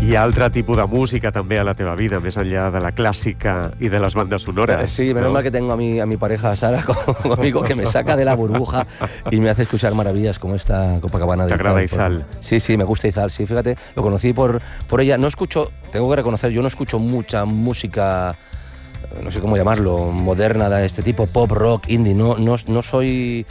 Hi ha altre tipus de música també a la teva vida, més enllà de la clàssica y de las bandas sonoras. Sí, menos mal que tengo a mi pareja Sara conmigo, que me saca de la burbuja y me hace escuchar maravillas como esta Copacabana de ¿Te agrada Izal? Sí, me gusta Izal, sí, fíjate, lo conocí por ella. No escucho, tengo que reconocer, yo no escucho mucha música, no sé cómo llamarlo, moderna de este tipo, pop, rock, indie, no soy...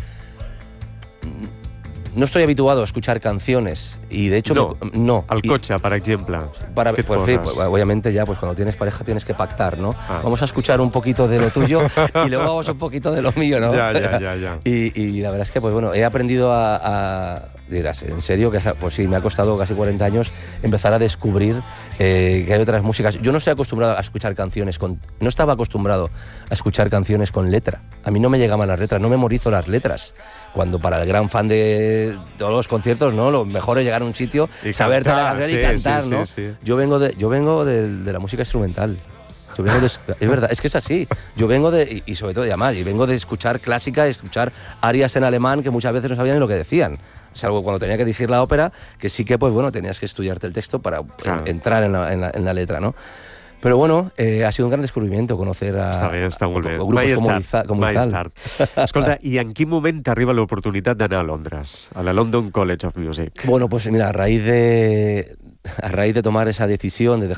No estoy habituado a escuchar canciones y de hecho no. Al cotxe, per exemple. Pues sí, pues, obviamente ya pues cuando tienes pareja tienes que pactar, ¿no? Vamos a escuchar un poquito de lo tuyo y luego vamos un poquito de lo mío, ¿no? Ya. Y la verdad es que pues bueno, he aprendido dirás, en serio, que pues sí, me ha costado casi 40 años empezar a descubrir que hay otras músicas. Yo no estoy acostumbrado a escuchar canciones no estaba acostumbrado a escuchar canciones con letra. A mí no me llegaban las letras, no memorizo las letras. Cuando para el gran fan de todos los conciertos, ¿no? Lo mejor es llegar a un sitio, saberte la canción y cantar, ¿no? Sí. Yo vengo de la música instrumental. Es verdad, es que es así. Yo vengo y sobre todo, y vengo de escuchar clásica, de escuchar arias en alemán que muchas veces no sabían ni lo que decían. Salvo cuando tenía que dirigir la ópera, que sí que, pues bueno, tenías que estudiarte el texto para entrar en la letra, ¿no? Però bueno, ha sigut un gran descobriment conocer a està molt bé. Grupos como Izal. Escolta, i en quin moment t'arriba l'oportunitat d'anar a Londres, a la London College of Music? Bueno, pues mira, a raíz de tomar esa decisión de